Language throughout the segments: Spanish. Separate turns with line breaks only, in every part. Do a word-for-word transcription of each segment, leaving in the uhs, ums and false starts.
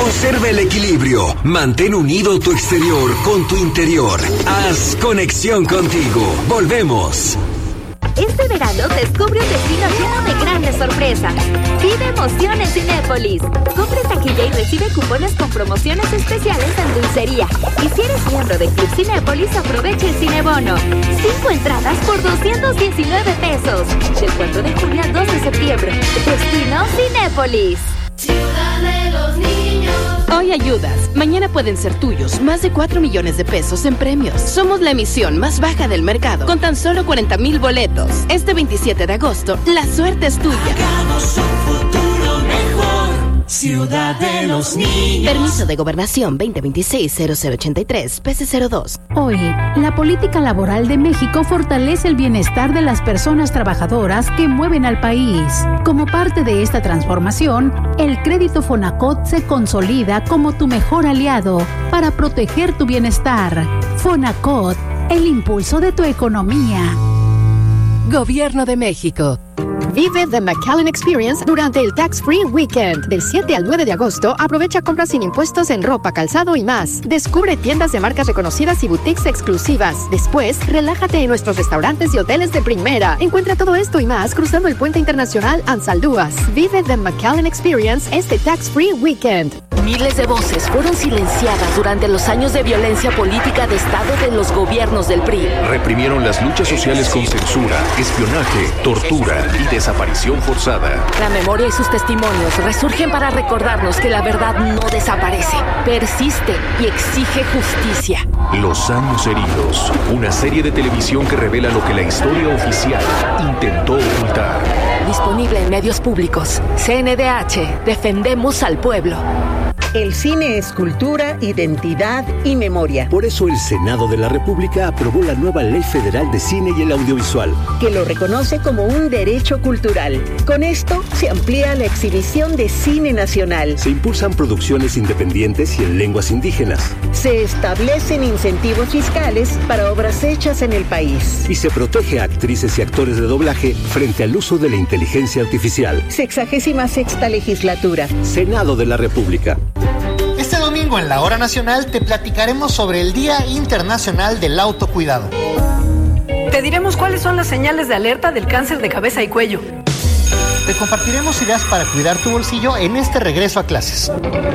Conserva el equilibrio. Mantén unido tu exterior con tu interior. Haz conexión contigo. Volvemos.
Este verano descubre un destino lleno de grandes sorpresas. Vive emoción en Cinépolis. Compra taquilla y recibe cupones con promociones especiales en dulcería. Y si eres miembro de Club Cinépolis, aprovecha el Cinebono. Cinco entradas por doscientos diecinueve pesos. Del cuatro de junio al dos de septiembre. Destino Cinépolis.
Ciudad de los niños.
Hoy ayudas, mañana pueden ser tuyos más de cuatro millones de pesos en premios. Somos la emisión más baja del mercado, con tan solo cuarenta mil boletos. Este veintisiete de agosto, la suerte es tuya.
Hagamos un futuro mejor. Ciudad de los niños.
Permiso de Gobernación veinte veintiséis cero cero ochenta y tres, P C cero dos.
Hoy, la política laboral de México fortalece el bienestar de las personas trabajadoras que mueven al país. Como parte de esta transformación, el crédito Fonacot se consolida como tu mejor aliado para proteger tu bienestar. Fonacot, el impulso de tu economía.
Gobierno de México.
Vive The McAllen Experience durante el Tax Free Weekend. Del siete al nueve de agosto, aprovecha compras sin impuestos en ropa, calzado y más. Descubre tiendas de marcas reconocidas y boutiques exclusivas. Después, relájate en nuestros restaurantes y hoteles de primera. Encuentra todo esto y más cruzando el puente internacional Ansaldúas. Vive The McAllen Experience este Tax Free Weekend.
Miles de voces fueron silenciadas durante los años de violencia política de Estado de los gobiernos del P R I.
Reprimieron las luchas sociales con censura, espionaje, tortura y desaparición forzada.
La memoria y sus testimonios resurgen para recordarnos que la verdad no desaparece, persiste y exige justicia.
Los años heridos, una serie de televisión que revela lo que la historia oficial intentó ocultar.
Disponible en medios públicos. C N D H, defendemos al pueblo.
El cine es cultura, identidad y memoria.
Por eso el Senado de la República aprobó la nueva Ley Federal de Cine y el Audiovisual,
que lo reconoce como un derecho cultural. Con esto se amplía la exhibición de cine nacional.
Se impulsan producciones independientes y en lenguas indígenas.
Se establecen incentivos fiscales para obras hechas en el país.
Y se protege a actrices y actores de doblaje frente al uso de la inteligencia artificial.
Sexagésima sexta legislatura.
Senado de la República.
Este domingo en la Hora Nacional te platicaremos sobre el Día Internacional del Autocuidado.
Te diremos cuáles son las señales de alerta del cáncer de cabeza y cuello.
Te compartiremos ideas para cuidar tu bolsillo en este regreso a clases.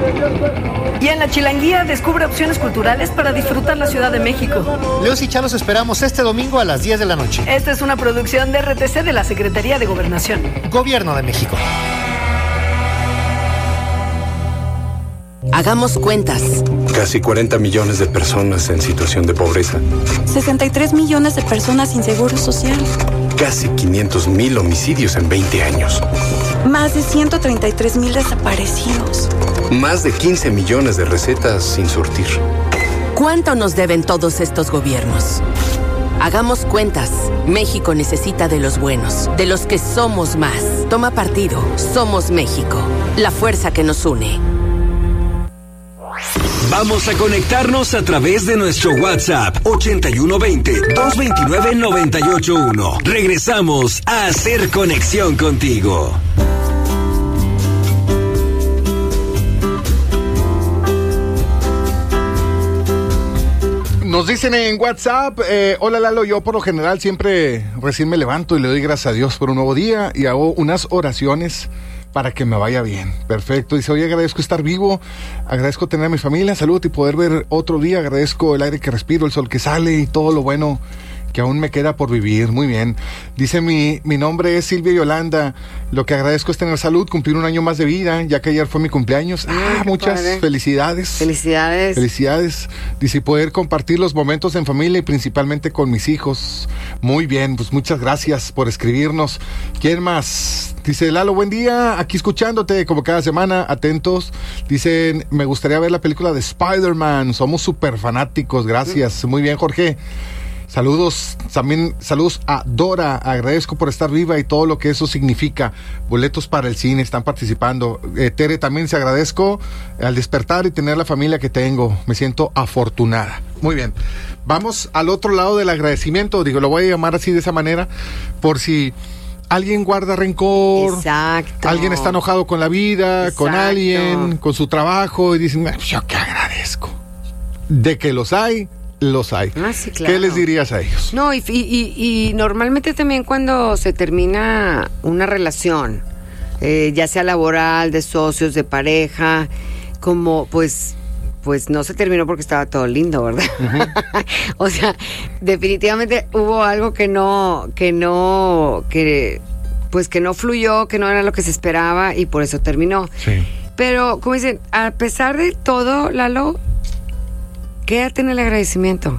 Y en la Chilanguía descubre opciones culturales para disfrutar la Ciudad de México.
Leos y Chalos esperamos este domingo a las diez de la noche.
Esta es una producción de R T C de la Secretaría de Gobernación.
Gobierno de México.
Hagamos cuentas.
Casi cuarenta millones de personas en situación de pobreza.
sesenta y tres millones de personas sin seguro social.
Casi quinientos mil homicidios en veinte años.
Más de ciento treinta y tres mil desaparecidos.
Más de quince millones de recetas sin surtir.
¿Cuánto nos deben todos estos gobiernos? Hagamos cuentas. México necesita de los buenos, de los que somos más. Toma partido. Somos México. La fuerza que nos une.
Vamos a conectarnos a través de nuestro WhatsApp ochenta y uno veinte, doscientos veintinueve, noventa y ocho uno. Regresamos a hacer conexión contigo.
Nos dicen en WhatsApp, eh, hola Lalo, yo por lo general siempre recién me levanto y le doy gracias a Dios por un nuevo día y hago unas oraciones para que me vaya bien. Perfecto. Dice, hoy agradezco estar vivo, agradezco tener a mi familia, salud y poder ver otro día, agradezco el aire que respiro, el sol que sale y todo lo bueno que aún me queda por vivir. Muy bien. Dice, mi, mi nombre es Silvia Yolanda, lo que agradezco es tener salud, cumplir un año más de vida, ya que ayer fue mi cumpleaños. Ah, ah muchas padre. felicidades.
Felicidades.
Felicidades. Dice, poder compartir los momentos en familia y principalmente con mis hijos. Muy bien, pues muchas gracias por escribirnos. ¿Quién más? Dice, Lalo, buen día, aquí escuchándote como cada semana, atentos. Dicen, me gustaría ver la película de Spider-Man, somos súper fanáticos, gracias. Muy bien, Jorge. Saludos, también saludos a Dora, agradezco por estar viva y todo lo que eso significa. Boletos para el cine, están participando. Eh, Tere, también se agradezco al despertar y tener la familia que tengo, me siento afortunada. Muy bien, vamos al otro lado del agradecimiento, digo, lo voy a llamar así de esa manera, por si alguien guarda rencor.
Exacto.
Alguien está enojado con la vida, Exacto. con alguien, con su trabajo, y dicen, yo qué agradezco. De que los hay, los hay.
Ah, sí, claro.
¿Qué les dirías a ellos?
No, y, y, y normalmente también cuando se termina una relación, eh, ya sea laboral, de socios, de pareja, como pues... pues no se terminó porque estaba todo lindo, ¿verdad? Uh-huh. O sea, definitivamente hubo algo que no, que no, que pues que no fluyó, que no era lo que se esperaba y por eso terminó.
Sí.
Pero, como dicen, a pesar de todo, Lalo, quédate en el agradecimiento.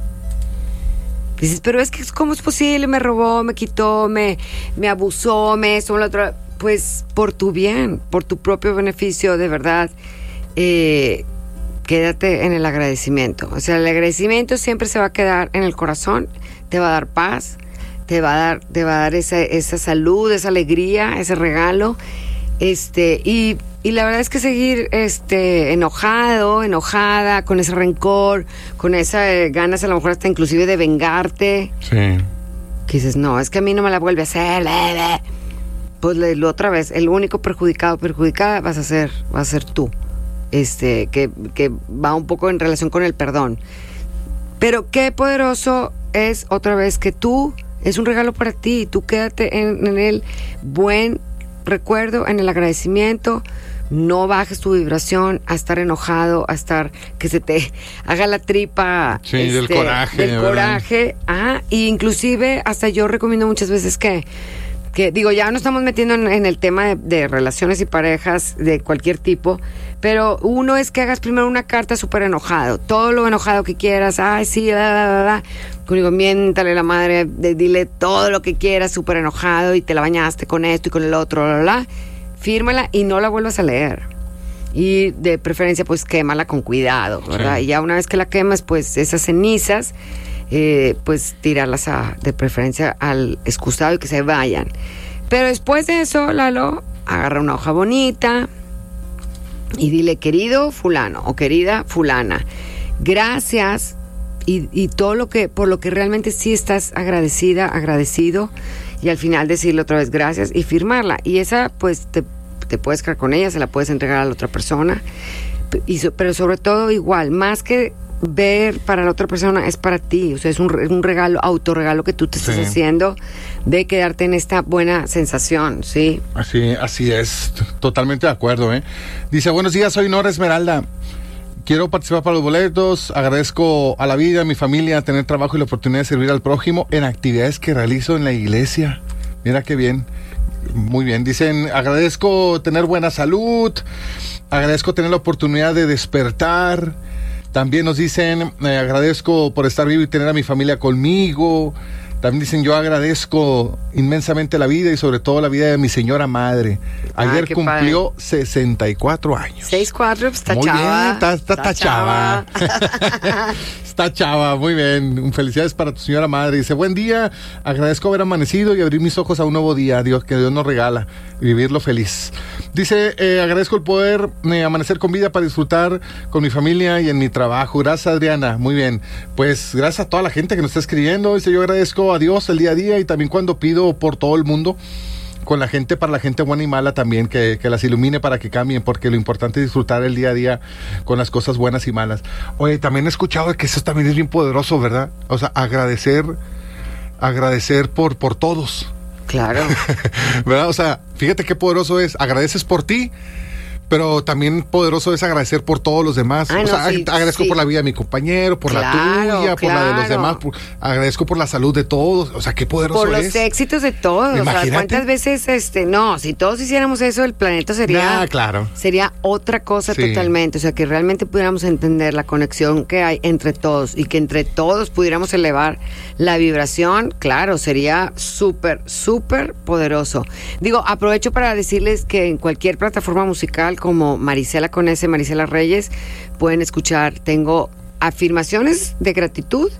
Dices, pero es que, ¿cómo es posible? Me robó, me quitó, me, me abusó, me esto, me lo otro. Pues por tu bien, por tu propio beneficio, de verdad, eh... quédate en el agradecimiento. O sea, el agradecimiento siempre se va a quedar en el corazón, te va a dar paz, te va a dar, te va a dar esa, esa salud, esa alegría, ese regalo. Este, y, y la verdad es que seguir este, enojado, enojada, con ese rencor, con esas eh, ganas a lo mejor hasta inclusive de vengarte.
Sí.
Que dices, no, es que a mí no me la vuelve a hacer. Blah, blah. Pues le, otra vez, el único perjudicado, perjudicada vas a ser, vas a ser tú. Este, que, que va un poco en relación con el perdón. Pero qué poderoso es otra vez que tú, es un regalo para ti, tú quédate en, en el buen recuerdo, en el agradecimiento, no bajes tu vibración a estar enojado, a estar, que se te haga la tripa.
Sí,
este,
del coraje.
Del
¿verdad?
coraje, ah, y inclusive hasta yo recomiendo muchas veces que que digo, ya no estamos metiendo en, en el tema de, de relaciones y parejas de cualquier tipo, pero uno es que hagas primero una carta súper enojado, todo lo enojado que quieras, ay sí, la, la, la, la. Digo, miéntale la madre, de, dile todo lo que quieras súper enojado y te la bañaste con esto y con el otro, la, la, la. Fírmala y no la vuelvas a leer. Y de preferencia pues quémala con cuidado, ¿verdad? Sí. Y ya una vez que la quemas, pues esas cenizas, Eh, pues tirarlas a, de preferencia al excusado y que se vayan. Pero después de eso, Lalo, agarra una hoja bonita y dile, querido fulano o querida fulana, gracias y, y todo lo que, por lo que realmente sí estás agradecida, agradecido, y al final decirle otra vez gracias y firmarla. Y esa pues te, te puedes quedar con ella, se la puedes entregar a la otra persona, y so, pero sobre todo igual, más que ver para la otra persona, es para ti. O sea, es un, un regalo, autorregalo que tú te estás sí. haciendo de quedarte en esta buena sensación, ¿sí?
Así, así es, totalmente de acuerdo, ¿eh? Dice, buenos días, soy Nora Esmeralda. Quiero participar para los boletos. Agradezco a la vida, a mi familia, tener trabajo y la oportunidad de servir al prójimo en actividades que realizo en la iglesia. Mira qué bien. Muy bien. Dicen, agradezco tener buena salud. Agradezco tener la oportunidad de despertar. También nos dicen, eh, agradezco por estar vivo y tener a mi familia conmigo. También dicen, yo agradezco inmensamente la vida y sobre todo la vida de mi señora madre. Ayer ah, cumplió padre. sesenta y cuatro años.
sesenta y cuatro, pues está
muy
chava.
Bien, está, está, está chava. chava. Está chava, muy bien. Felicidades para tu señora madre. Dice, buen día, agradezco haber amanecido y abrir mis ojos a un nuevo día, Dios, que Dios nos regala, y vivirlo feliz. Dice, eh, agradezco el poder eh, amanecer con vida para disfrutar con mi familia y en mi trabajo. Gracias, Adriana. Muy bien. Pues gracias a toda la gente que nos está escribiendo. Dice, yo agradezco a Dios el día a día y también cuando pido por todo el mundo, con la gente, para la gente buena y mala también, que, que las ilumine para que cambien, porque lo importante es disfrutar el día a día con las cosas buenas y malas. Oye, también he escuchado que eso también es bien poderoso, ¿verdad? O sea, agradecer, agradecer por, por todos.
Claro.
¿Verdad? O sea, fíjate qué poderoso es. Agradeces por ti, pero también poderoso es agradecer por todos los demás.
Ay,
o
no,
sea,
sí,
agradezco
sí.
por la vida de mi compañero, por
claro,
la tuya,
claro.
por la de los demás. Por, agradezco por la salud de todos. O sea, qué poderoso
por
es.
Por los éxitos de todos.
Imagínate.
O sea, ¿cuántas veces, este, no, si todos hiciéramos eso, el planeta sería,
nah, claro.
sería otra cosa sí. totalmente. O sea, que realmente pudiéramos entender la conexión que hay entre todos y que entre todos pudiéramos elevar la vibración, claro, sería súper, súper poderoso. Digo, aprovecho para decirles que en cualquier plataforma musical como Marisela con ese, Marisela Reyes, pueden escuchar, tengo afirmaciones de gratitud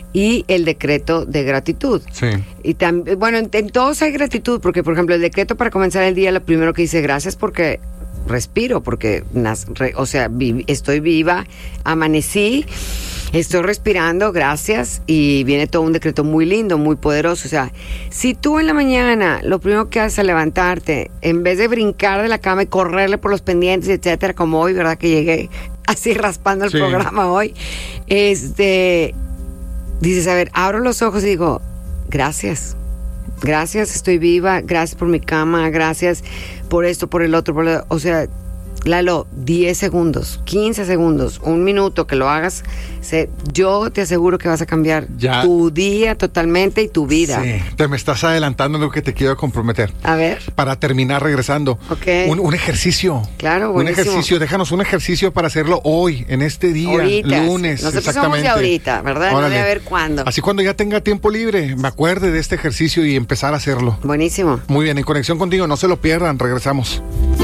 y el decreto de gratitud.
Sí.
Y también, bueno, en, en todos hay gratitud, porque por ejemplo el decreto para comenzar el día, lo primero que dice, gracias porque respiro, porque, nas, re, o sea, vi, estoy viva, amanecí, Estoy respirando, gracias, y viene todo un decreto muy lindo, muy poderoso. O sea, si tú en la mañana lo primero que haces es levantarte, en vez de brincar de la cama y correrle por los pendientes, etcétera, como hoy, ¿verdad? Que llegué así raspando el sí. programa hoy, este, dices, a ver, abro los ojos y digo, gracias. Gracias, estoy viva, gracias por mi cama, gracias por esto, por el otro, por el, o sea, Lalo, diez segundos, quince segundos, un minuto que lo hagas, se, yo te aseguro que vas a cambiar ya. tu día totalmente y tu vida.
Sí, te me estás adelantando en lo que te quiero comprometer.
A ver.
Para terminar regresando.
Okay.
Un, un ejercicio.
Claro, buenísimo.
Un ejercicio, déjanos un ejercicio para hacerlo hoy, en este día,
ahorita,
lunes.
Nos
exactamente.
De ahorita, ¿verdad?
Órale.
No de a ver cuándo.
Así cuando ya tenga tiempo libre, me acuerde de este ejercicio y empezar a hacerlo.
Buenísimo.
Muy bien, en conexión contigo, no se lo pierdan, regresamos.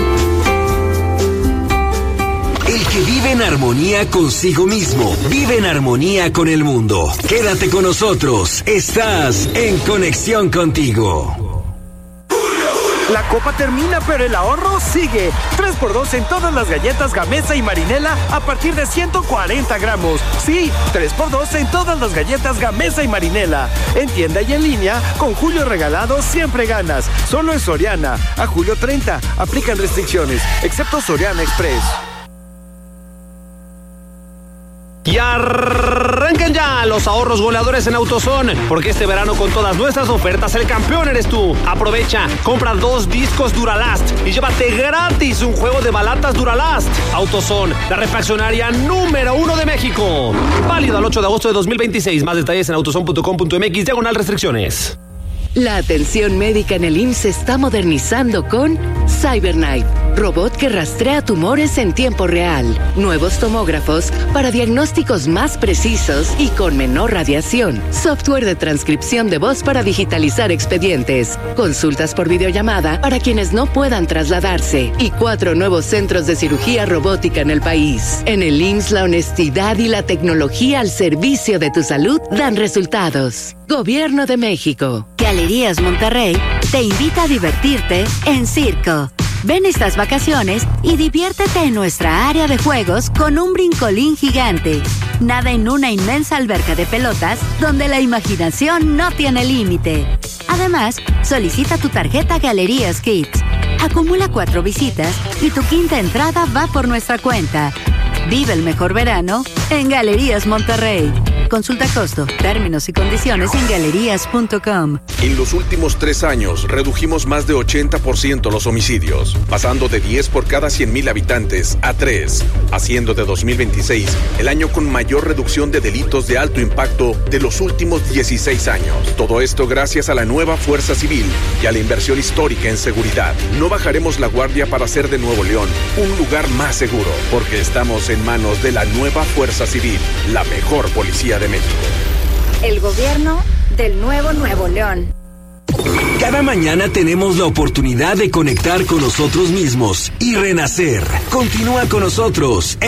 El que vive en armonía consigo mismo, vive en armonía con el mundo. Quédate con nosotros, estás en Conexión Contigo.
La copa termina, pero el ahorro sigue. tres por dos en todas las galletas Gamesa y Marinela a partir de ciento cuarenta gramos. Sí, tres por dos en todas las galletas Gamesa y Marinela. En tienda y en línea, con Julio Regalado siempre ganas. Solo en Soriana. A julio treinta. Aplican restricciones, excepto Soriana Express.
Y arrancan ya los ahorros goleadores en AutoZone, porque este verano con todas nuestras ofertas el campeón eres tú. Aprovecha, compra dos discos Duralast y llévate gratis un juego de balatas Duralast. AutoZone, la refaccionaria número uno de México. Válido al ocho de agosto de dos mil veintiséis. Más detalles en autozone punto com punto mx, diagonal restricciones.
La atención médica en el I M S S se está modernizando con CyberKnife, robot que rastrea tumores en tiempo real, nuevos tomógrafos para diagnósticos más precisos y con menor radiación, software de transcripción de voz para digitalizar expedientes, consultas por videollamada para quienes no puedan trasladarse y cuatro nuevos centros de cirugía robótica en el país. En el I M S S la honestidad y la tecnología al servicio de tu salud dan resultados. Gobierno de México.
Galerías Monterrey te invita a divertirte en circo. Ven estas vacaciones y diviértete en nuestra área de juegos con un brincolín gigante. Nada en una inmensa alberca de pelotas donde la imaginación no tiene límite. Además, solicita tu tarjeta Galerías Kids. Acumula cuatro visitas y tu quinta entrada va por nuestra cuenta. Vive el mejor verano en Galerías Monterrey. Consulta costo, términos y condiciones en galerías punto com.
En los últimos tres años redujimos más de ochenta por ciento los homicidios, pasando de diez por cada cien mil habitantes a tres, haciendo de dos mil veintiséis el año con mayor reducción de delitos de alto impacto de los últimos dieciséis años. Todo esto gracias a la nueva Fuerza Civil y a la inversión histórica en seguridad. No bajaremos la guardia para hacer de Nuevo León un lugar más seguro, porque estamos en manos de la nueva Fuerza Civil, la mejor policía de México.
El gobierno del nuevo Nuevo León.
Cada mañana tenemos la oportunidad de conectar con nosotros mismos y renacer. Continúa con nosotros.